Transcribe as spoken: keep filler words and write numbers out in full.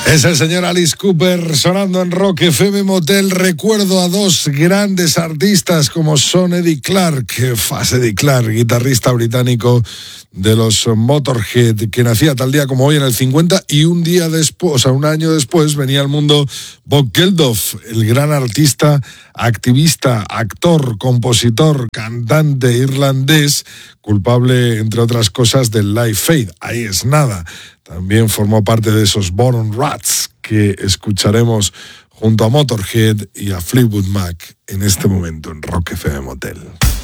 Es el señor Alice Cooper sonando en Rock F M Motel. Recuerdo a dos grandes artistas como son Eddie Clark, Faz Eddie Clark, guitarrista británico de los Motorhead, que nacía tal día como hoy en el cincuenta, y un día después, o sea, un año después, venía al mundo Bob Geldof, el gran artista, activista, actor, compositor, cantante irlandés, culpable, entre otras cosas, del Live Aid. Ahí es nada. También formó parte de esos Born Rats que escucharemos junto a Motorhead y a Fleetwood Mac en este momento en Rock F M Motel.